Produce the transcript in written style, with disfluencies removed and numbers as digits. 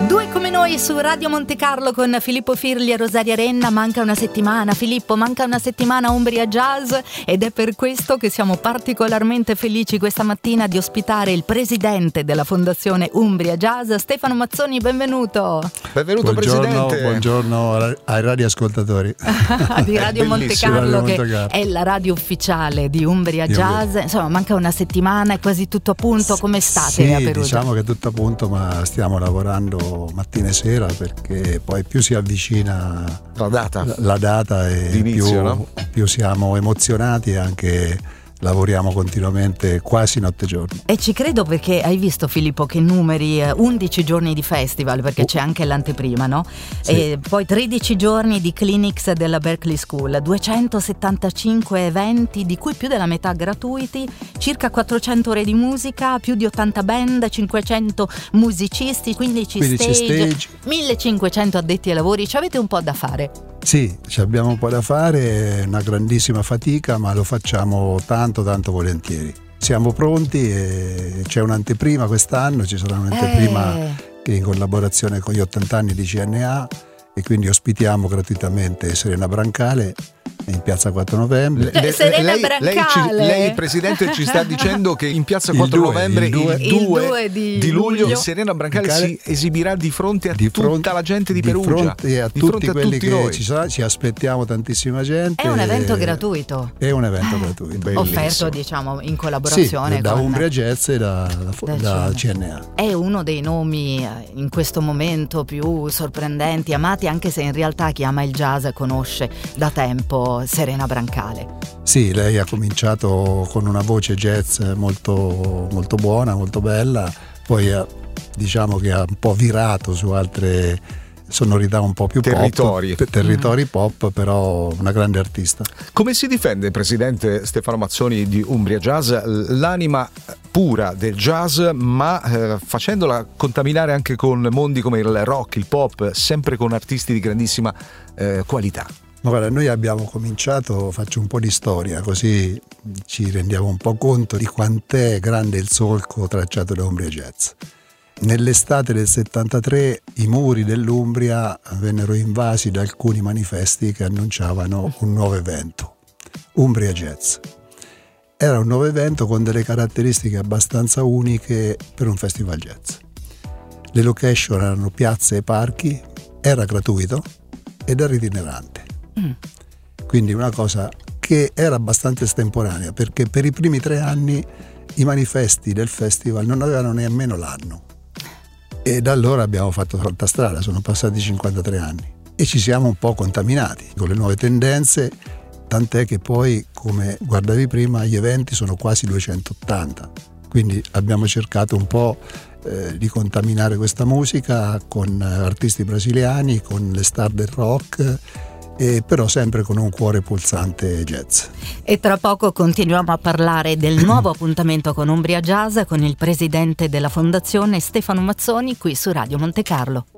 Due come noi su Radio Monte Carlo con Filippo Firli e Rosaria Renna. Manca una settimana, Filippo, manca una settimana Umbria Jazz, ed è per questo che siamo particolarmente felici questa mattina di ospitare il presidente della Fondazione Umbria Jazz, Stefano Mazzoni. Benvenuto. Benvenuto, Presidente. Buongiorno ai radioascoltatori di Radio Monte Carlo, che è la radio ufficiale di Umbria Jazz. Insomma, manca una settimana, è quasi tutto a punto. Come state? Sì, diciamo che è tutto a punto, ma stiamo lavorando mattina e sera, perché poi più si avvicina la data e più siamo emozionati, e anche lavoriamo continuamente, quasi notte e giorno. E ci credo, perché hai visto, Filippo, che numeri, 11 giorni di festival, perché c'è anche l'anteprima, no? Sì. E poi 13 giorni di clinics della Berklee School, 275 eventi, di cui più della metà gratuiti, circa 400 ore di musica, più di 80 band, 500 musicisti, 15 stage, 1500 addetti ai lavori. Ci avete un po' da fare? Sì, ci abbiamo un po' da fare, è una grandissima fatica, ma lo facciamo tanto volentieri. Siamo pronti e c'è un'anteprima quest'anno, ci sarà un'anteprima che in collaborazione con gli 80 anni di CNA, e quindi ospitiamo gratuitamente Serena Brancale in piazza 4 novembre. Lei, Presidente, ci sta dicendo che in piazza 4 novembre, il 2 di luglio, Serena Brancale si esibirà di fronte a tutta la gente di Perugia. Di fronte a tutti quelli che noi ci saranno. Ci aspettiamo tantissima gente. È un evento gratuito. È un evento gratuito. Offerto, diciamo, in collaborazione da con Umbria Jazz e da CNA. È uno dei nomi in questo momento più sorprendenti, amati, anche se in realtà chi ama il jazz conosce da tempo Serena Brancale. Sì, lei ha cominciato con una voce jazz molto, molto buona, molto bella, poi diciamo che ha un po' virato su altre sonorità un po' più territori pop, però una grande artista. Come si difende, Presidente Stefano Mazzoni di Umbria Jazz, l'anima pura del jazz, ma facendola contaminare anche con mondi come il rock, il pop, sempre con artisti di grandissima qualità? Ma guarda, noi abbiamo cominciato, faccio un po' di storia, così ci rendiamo un po' conto di quant'è grande il solco tracciato da Umbria Jazz. Nell'estate del 73 i muri dell'Umbria vennero invasi da alcuni manifesti che annunciavano un nuovo evento, Umbria Jazz. Era un nuovo evento con delle caratteristiche abbastanza uniche per un festival jazz. Le location erano piazze e parchi, era gratuito ed era itinerante. Quindi una cosa che era abbastanza estemporanea, perché per i primi 3 anni i manifesti del festival non avevano nemmeno l'anno. E da allora abbiamo fatto tanta strada, sono passati 53 anni e ci siamo un po' contaminati con le nuove tendenze, tant'è che poi, come guardavi prima, gli eventi sono quasi 280, quindi abbiamo cercato un po' di contaminare questa musica con artisti brasiliani, con le star del rock, però sempre con un cuore pulsante jazz. E tra poco continuiamo a parlare del nuovo appuntamento con Umbria Jazz con il presidente della Fondazione Stefano Mazzoni qui su Radio Monte Carlo.